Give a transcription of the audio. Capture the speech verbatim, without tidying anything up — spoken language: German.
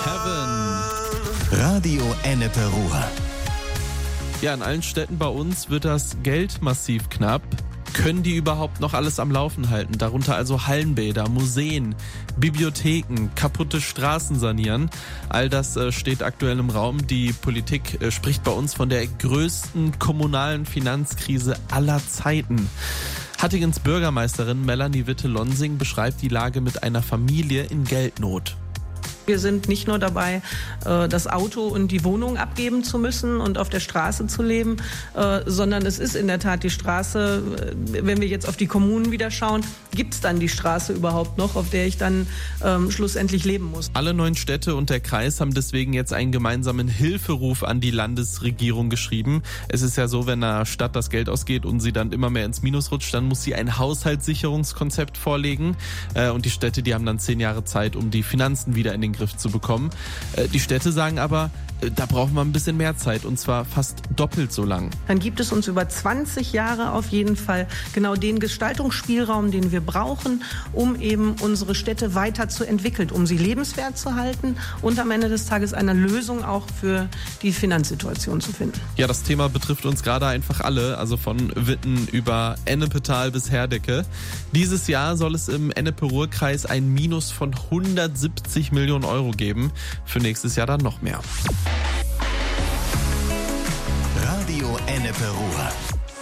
Heaven. Radio Ennepe Ruhr. Ja, in allen Städten bei uns wird das Geld massiv knapp. Können die überhaupt noch alles am Laufen halten? Darunter also Hallenbäder, Museen, Bibliotheken, kaputte Straßen sanieren. All das äh, steht aktuell im Raum. Die Politik äh, spricht bei uns von der größten kommunalen Finanzkrise aller Zeiten. Hattingens Bürgermeisterin Melanie Witte-Lonsing beschreibt die Lage mit einer Familie in Geldnot. Wir sind nicht nur dabei, das Auto und die Wohnung abgeben zu müssen und auf der Straße zu leben, sondern es ist in der Tat die Straße, wenn wir jetzt auf die Kommunen wieder schauen, gibt es dann die Straße überhaupt noch, auf der ich dann ähm, schlussendlich leben muss. Alle neun Städte und der Kreis haben deswegen jetzt einen gemeinsamen Hilferuf an die Landesregierung geschrieben. Es ist ja so, wenn einer Stadt das Geld ausgeht und sie dann immer mehr ins Minus rutscht, dann muss sie ein Haushaltssicherungskonzept vorlegen. Und die Städte, die haben dann zehn Jahre Zeit, um die Finanzen wieder in den Griff zu bekommen. Die Städte sagen aber, da brauchen wir ein bisschen mehr Zeit und zwar fast doppelt so lang. Dann gibt es uns über zwanzig Jahre auf jeden Fall genau den Gestaltungsspielraum, den wir brauchen, um eben unsere Städte weiterzuentwickeln, um sie lebenswert zu halten und am Ende des Tages eine Lösung auch für die Finanzsituation zu finden. Ja, das Thema betrifft uns gerade einfach alle, also von Witten über Ennepetal bis Herdecke. Dieses Jahr soll es im Ennepe-Ruhr-Kreis ein Minus von hundertsiebzig Millionen Euro geben. Für nächstes Jahr dann noch mehr. Radio Ennepe Ruhr.